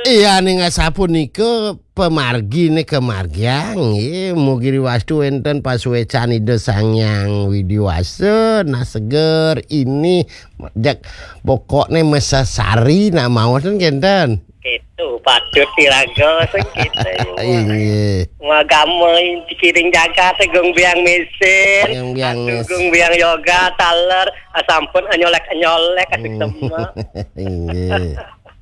Iya ning sapunika pemargi nih kemargiang mugi riwastu enten pasuecan ide sangyang widiwasa nah seger ini jak pokoknya mesasari nak mau kenten gitu patut tiraga sing kita iya ngagama dikiring jaga tegung biang mesin tegung biang yoga taler sampun anyolek asik semua iya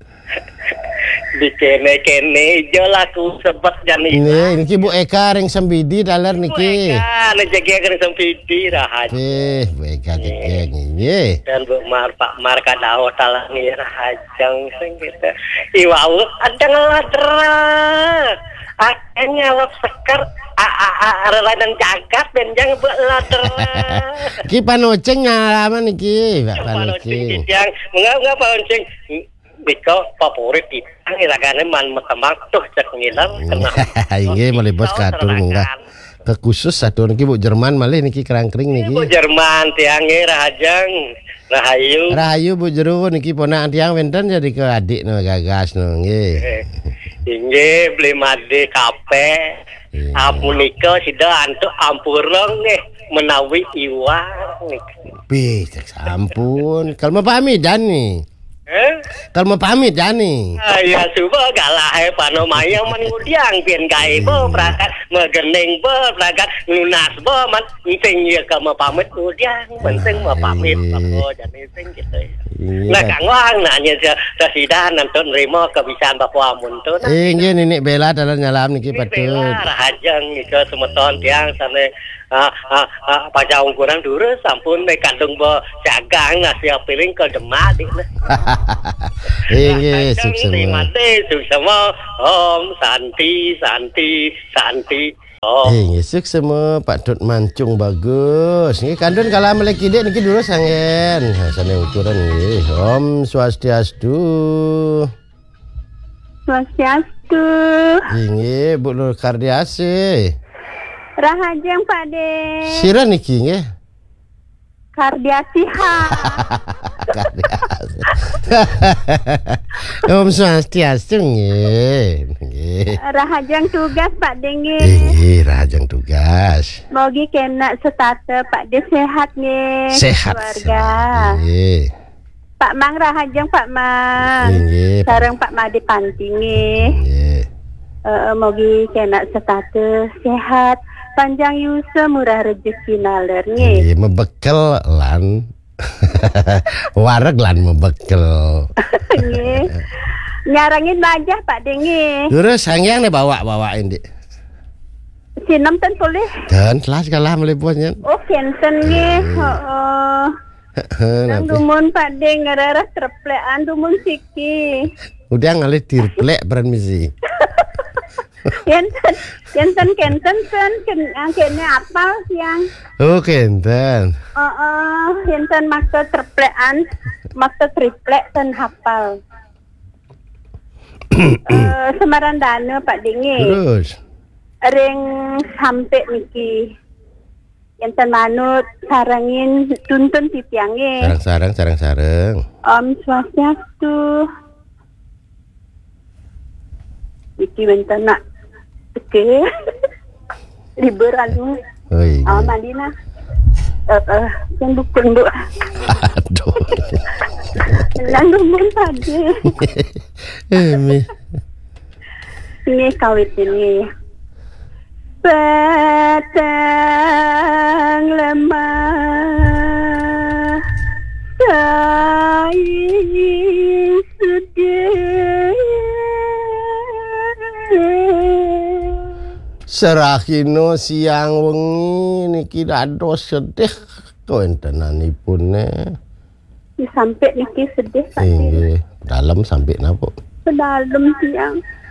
di kene jo laku sebet jan niki Bu Eka ring sembidi daler niki Eka jege ring sembidi rahaja Bu Eka jege nggih dan Bu Pak Mar kadao talangi rahajang sing kita iwau ada ngeladra akhirnya lop sekar dan jagat dan jangan beladra ki panoceng nyalaman niki Pak panoceng yang enggak pancing Biko favorit itu iragane man metemak tuh cek ngilang kena. Inggih malih bos katur munggah. Ke khusus satu niki Bu Jerman malih niki kerangkring niki. Bu Jerman tiang rahajang rahayu. Rahayu Bu Jero niki ponakan tiang wenten jadi ke adik no gagas no nggih. Inggih beli made kape. Apunika sida antuk ampurong nih menawi iwang niki. Pi sampun kalma pamit nih. Kalau mau pamit Jani. Ya coba galah panomayang mengudiang pian kai bo prakat megening bo prakat lunas bo man sing ya kalau mau pamit udiang penting mau pamit apa jadi sing gitu. Nah Kang Wang nanya sesidan nonton nerima kebiasaan Bapak Amun tuh. Nggih Nenek Bella dalan nyalam niki patut. Rahajeng nika semeton tiang sane pacaung kurang dulu sampun kandung bo jagang nasi piring ke demak dik. Nggih sukses. Semua Om Santi nggih sukses semua Pak Dut Mancung bagus. Nggih kandun kala melek kidek niki dulu sangen. Sane ukuran nggih. Om Swastiastu. Swastiastu. Nggih Bu Nur Kardiasi. Rahajeng Pak De. Sira niki nggih. Kardiasi ha. Kardiasi. Om Swastiastu nggih. Rahajeng tugas Pak De nggih. Nggih, rahajeng tugas. Mogi kena setate Pak De sehat nggih. Sehat. Keluarga. Nggih. Pak Mang rahajeng Pak Mang. Nggih. Sareng Pak Made Panti nggih. Nggih. Mogi kena setate sehat. Panjang yusa murah rezeki naler nggih. Nggih, mebekel lan wareg lan mebekel. Nggih. Nyarangin bajah Pak De nggih. Terus sangyang nih bawa-bawain Dik. Sinem ten boleh. Dan telah kalah melipunya. Oh, kenten nggih. Heeh. Nang dumun Pak De ngararah treplekan dumun siki. Udah ngalih tirplek permisi. Kenten kene apal siang. Oh kenten. Kenten makta treplekan, makta triplek ten hafal. Semaran dana Pak Dingi. Terus. Ring sampai niki. Kenten manut sarangin tuntun titiange. Sarang. Om Swastiastu. Iki benten nak. Oke. Liburan. Oh iya. Madinah. Yang dukun Bu. Aduh. Langgumun tadi. Ini kawit ini. Petang lemah Sayang sedih Serakino siang wengi niki dados sedih kawentenanipun sampai niki sedih Pak. Nggih, dalam sampai napa? Pedalem siang.